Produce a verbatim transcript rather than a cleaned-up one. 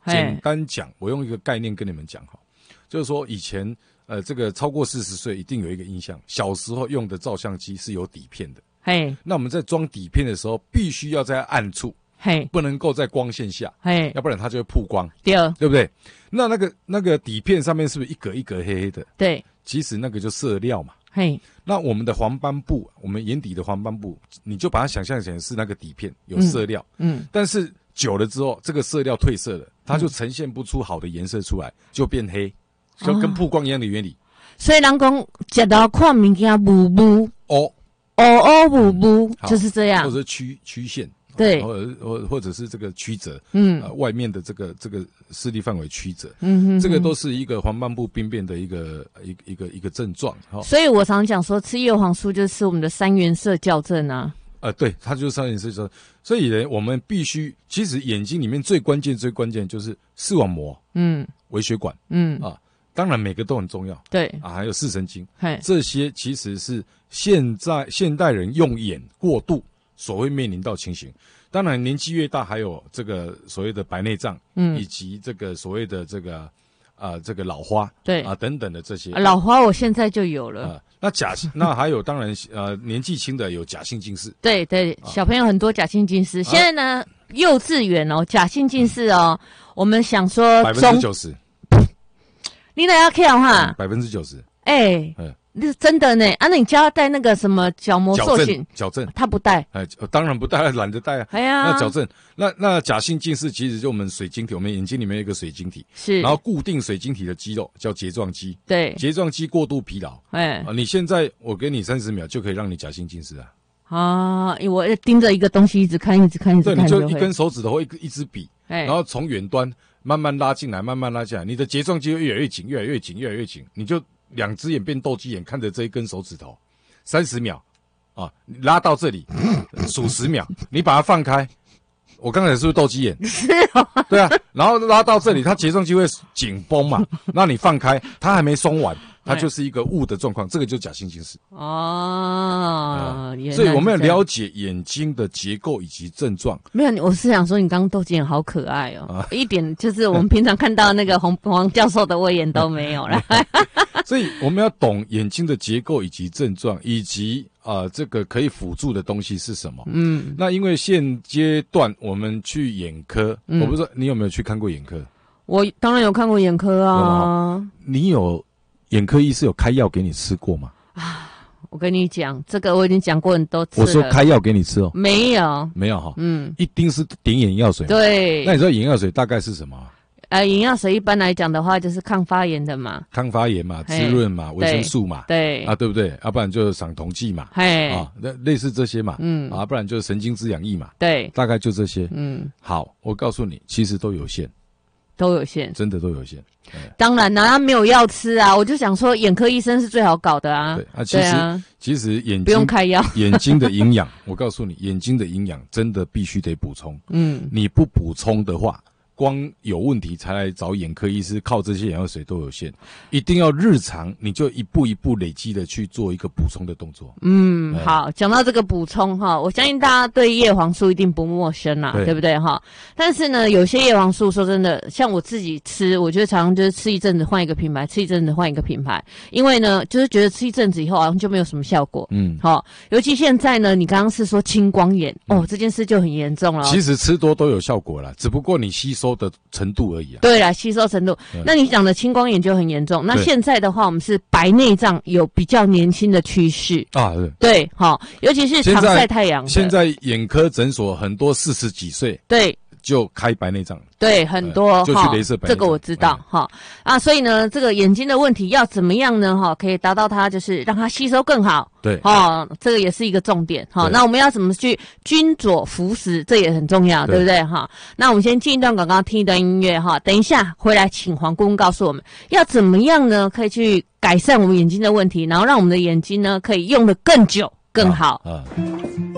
简单讲，我用一个概念跟你们讲哈，就是说以前呃这个超过四十岁一定有一个印象，小时候用的照相机是有底片的。嘿，那我们在装底片的时候，必须要在暗处，嘿，不能够在光线下，嘿，要不然它就会曝光，对，对不对？那那个那个底片上面是不是一格一格黑黑的？对，其实那个就色料嘛。嘿，那我们的黄斑部，我们眼底的黄斑部，你就把它想象成是那个底片有色料，嗯，嗯但是久了之后，这个色料褪色了，它就呈现不出好的颜色出来，就变黑，就跟曝光一样的原理。哦、 所以人讲吃到看物件雾雾哦。哦哦不不，就是这样， 或者是曲曲线， 对， 或者或或者是这个曲折，嗯、呃，外面的这个这个视力范围曲折，嗯哼哼，这个都是一个黄斑部病变的一个一一个一个症状。哦、 所以我常讲说，吃叶黄素就是我们的三原色校正啊。 呃，对，它就是三原色校正。所以呢，我们必须，其实眼睛里面最关键最关键就是视网膜，嗯，微血管，嗯啊。当然，每个都很重要。对啊，还有视神经，这些其实是现在现代人用眼过度所会面临到情形。当然，年纪越大，还有这个所谓的白内障，嗯，以及这个所谓的这个啊、呃、这个老花，对啊等等的这些。 老花我现在就有了。啊、 那假那还有，当然呃年纪轻的有假性近视。 对对，小朋友很多假性近视。啊、现在呢，幼稚园哦，假性近视哦，我们想说百分之九十。 你哪要看哈？ 百分之九十。 哎，那是真的呢。啊，那你叫他戴那个什么角膜塑形？ 矫正， 他不戴。 哎，当然不戴，懒得戴啊。哎呀，那矫正，那那假性近视其实就我们水晶体，我们眼睛里面有一个水晶体，是，然后固定水晶体的肌肉叫睫状肌。对，睫状肌过度疲劳。哎，啊，你现在我给你三十秒就可以让你假性近视啊。 啊，我盯着一个东西一直看，一直看，一直看。 对，你就一根手指头或一一支笔，然后从远端。慢慢拉进来，慢慢拉进来，你的睫状肌会越来越紧，越来越紧，越来越紧，你就两只眼变斗鸡眼，看着这一根手指头，三十秒，啊，拉到这里，数十秒，你把它放开，我刚才是不是斗鸡眼？是哦。对啊，然后拉到这里，它睫状肌会紧绷嘛，那你放开，它还没松完，它就是一个雾的状况，这个就是假性近视。哦、嗯，所以我们要了解眼睛的结构以及症状。 没有，我是想说，你刚刚斗鸡眼好可爱哦，啊、一点就是我们平常看到那个黄黄教授的威严都没有了。 所以我们要懂眼睛的结构以及症状，以及啊、呃、这个可以辅助的东西是什么。嗯，那因为现阶段我们去眼科，嗯、我不知道你有没有去看过眼科？ 我当然有看过眼科啊。 你有眼科医师有开药给你吃过吗？ 啊，我跟你讲，这个我已经讲过很多次了。 我说开药给你吃哦， 没有， 没有哈，嗯，一定是点眼药水。 对， 那你知道眼药水大概是什么？ 呃，眼药水一般来讲的话，就是抗发炎的嘛， 抗发炎嘛，滋润嘛，维生素嘛，对啊，对不对？要不然就是赏瞳剂嘛，嘿啊，那类似这些嘛，嗯啊，不然就是神经滋养液嘛，对，大概就这些。嗯，好，我告诉你，其实都有限， 都有限， 真的都有限。 当然啦，他没有药吃啊，我就想说，眼科医生是最好搞的啊。 对啊，其实、啊、其实眼睛不用开药， 眼睛的营养，我告诉你，眼睛的营养真的必须得补充。嗯，你不补充的话，光有问题才来找眼科医师，靠这些眼药水都有限，一定要日常你就一步一步累积的去做一个补充的动作。 嗯，哎、好，讲到这个补充哈，我相信大家对叶黄素一定不陌生啦， 对, 对不对哈？但是呢，有些叶黄素说真的，像我自己吃，我觉得常常就是吃一阵子换一个品牌，吃一阵子换一个品牌，因为呢，就是觉得吃一阵子以后好像就没有什么效果。嗯，好，尤其现在呢，你刚刚是说青光眼、嗯、哦，这件事就很严重了。 其实吃多都有效果啦，只不过你吸收的程度而已啊。 对啦，吸收程度。那你讲的青光眼就很严重。那现在的话，我们是白内障有比较年轻的趋势啊。对，对，好，尤其是常晒太阳的。 现在眼科诊所很多四十几岁，对，就开白内障。 对，很多就去雷射白内障， 这个我知道哈、嗯、啊。所以呢，这个眼睛的问题要怎么样呢？哈，可以达到它就是让它吸收更好。对，哈，这个也是一个重点哈。那我们要怎么去均佐服食，这也很重要， 对, 对不对哈？那我们先进一段广告，听一段音乐哈。等一下回来，请黄顾问告诉我们要怎么样呢，可以去改善我们眼睛的问题，然后让我们的眼睛呢可以用得更久更好。啊啊